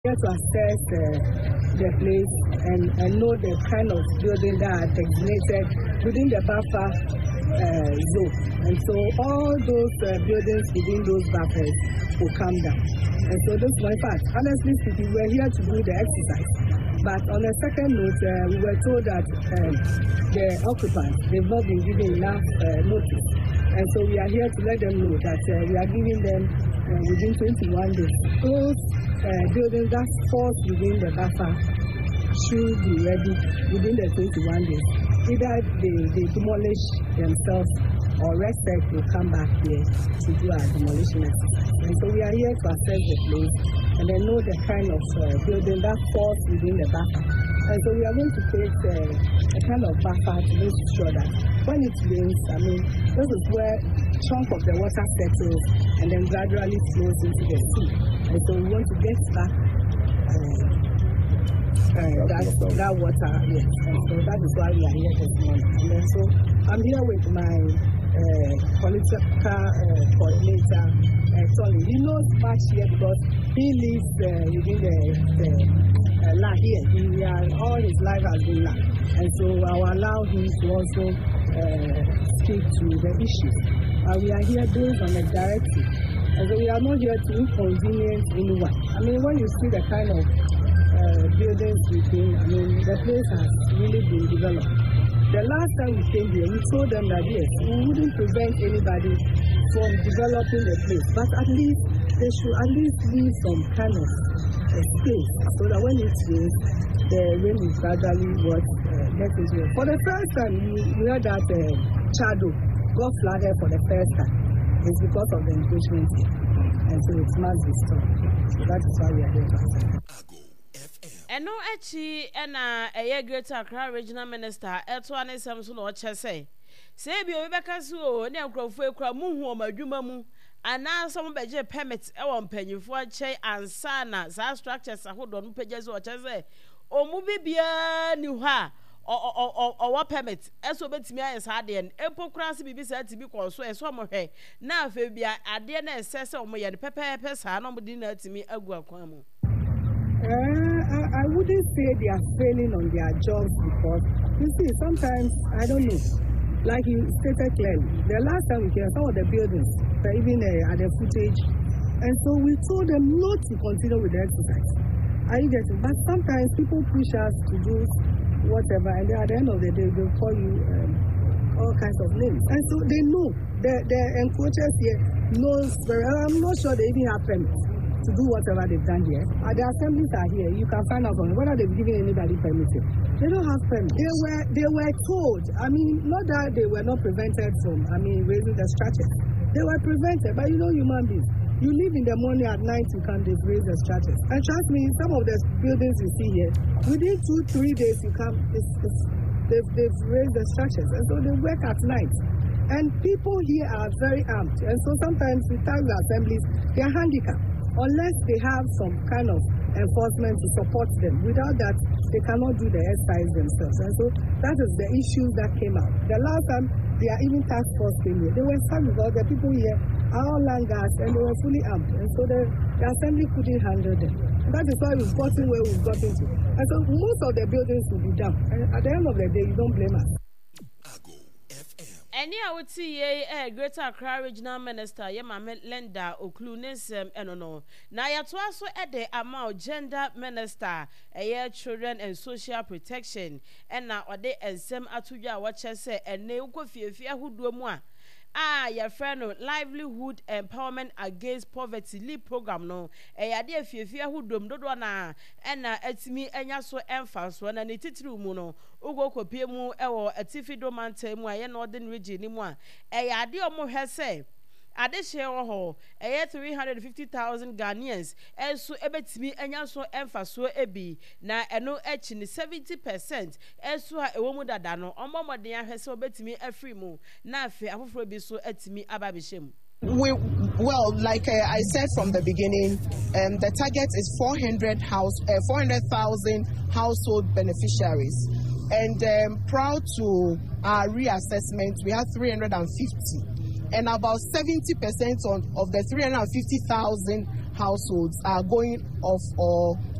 Here to assess the place and know the kind of building that are designated within the buffer zone. And so all those buildings within those buffers will come down. And so this one, in fact, honestly speaking, we're here to do the exercise. But on a second note, we were told that the occupants, they've not been given enough notice. And so we are here to let them know that we are giving them within 21 days. Those buildings that fall within the buffer should be ready within the 21 days. Either they demolish themselves or respect will come back here to do our demolition exercise. And so we are here to assess the place and then know the kind of building that falls within the buffer. And so we are going to create a kind of buffer to make sure that when it rains, this is where a chunk of the water settles and then gradually flows into the sea. And so we want to get back that water, yes. And so that is why we are here this morning. And then so I'm here with my political coordinator, Tony. He knows much here because he lives within the land here. All his life has been land. And so I will allow him to also speak to the issues. We are here based on a directive. And so we are not here to inconvenience anyone. When you see the kind of buildings within, the place has really been developed. The last time we came here, we told them that yes, we wouldn't prevent anybody from developing the place, but at least they should at least leave some kind of space so that when it rains, the rain is gradually gets into it. For the first time, we heard that Chado got flooded for the first time. It's because of the encroachment here, and so it must be stopped. So that is why we are here to answer. And no, actually, and a Greater Accra Regional Minister, Etwane Samson or Chese. Say, be Rebecca so, and then Crowfay Cramu, my Jumamu, and now some budget permits on penny for Che and Sana, Sa structures a hold on pages or Chese, or Mubibia Nuha, or what permits, as obey me as Hardian, Epocracy be said to be called so as some of her. Now, Fabia, I dare not assess on my pepper, no dinner to me a guacamu. I wouldn't say they are failing on their jobs because, you see, sometimes, I don't know, like you stated clearly, the last time we came, some of the buildings, even at the footage, and so we told them not to continue with the exercise. Are you getting? But sometimes people push us to do whatever, and then at the end of the day, they'll call you all kinds of names. And so they know, the encroachers here knows very well. I'm not sure they even have permits to do whatever they've done here. The assemblies are here. You can find out from whether they've given anybody permits. They don't have permits. They were told. Not that they were not prevented from, raising the structures. They were prevented, but human beings. You leave in the morning, at night you can't raise the structures. And trust me, some of the buildings you see here, within 2-3 days you come, they've raised the structures, and so they work at night. And people here are very armed, and so sometimes we tell the assemblies they are handicapped. Unless they have some kind of enforcement to support them. Without that, they cannot do the exercise themselves. And so that is the issues that came out. The last time, even task force came here. They were sad because the people here are all langas and they were fully armed. And so the assembly couldn't handle them. And that is why we've gotten where we've gotten to. And so most of the buildings will be down. And at the end of the day, you don't blame us. And I would see a Greater Accra Regional Minister, Yemame Lenda Oklunes, no. Now, you also at the amount Gender Minister, Children and Social Protection, and now they and some atuja what I say, and they go fear who do more. Your friend Livelihood Empowerment Against Poverty Lead Program no dear fear who dum do na and it's me and so emphasis when and it muno ugo kopie mu ewo atifido mantemu aye northern region ni mu a dear mo say adehye ho 350,000 Ghanaians enso ebetimi enya so emfaso ebi na eno echi ni 70% enso a ewo mu dada no omomoden ahwese obetimi afri mu na afi afoforo bi so etimi ababehye mu. Well, like I said from the beginning, the target is 400,000 household beneficiaries, and proud to our reassessment, we have 350. And about 70% of the 350,000 households are going off or